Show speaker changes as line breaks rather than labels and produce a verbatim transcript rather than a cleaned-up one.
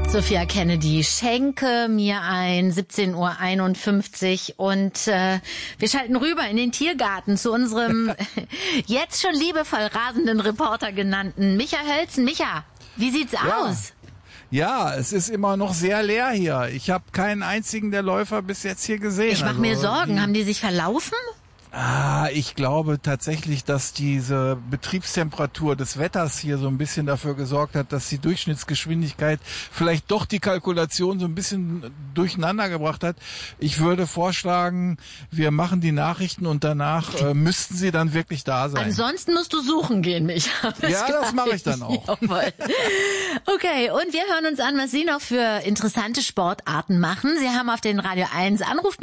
Sophia Kennedy, schenke mir ein, siebzehn Uhr einundfünfzig und äh, wir schalten rüber in den Tiergarten zu unserem jetzt schon liebevoll rasenden Reporter genannten Micha Hölzen. Micha, wie sieht's
ja.
aus?
Ja, es ist immer noch sehr leer hier. Ich habe keinen einzigen der Läufer bis jetzt hier gesehen.
Ich mache
also,
mir Sorgen.
die,
Haben die sich verlaufen?
Ah, ich glaube tatsächlich, dass diese Betriebstemperatur des Wetters hier so ein bisschen dafür gesorgt hat, dass die Durchschnittsgeschwindigkeit vielleicht doch die Kalkulation so ein bisschen durcheinander gebracht hat. Ich würde vorschlagen, wir machen die Nachrichten und danach äh, müssten sie dann wirklich da sein.
Ansonsten musst du suchen gehen, Micha. Das
ja, das mache ich dann auch.
Okay, und wir hören uns an, was Sie noch für interessante Sportarten machen. Sie haben auf den Radio eins Anruf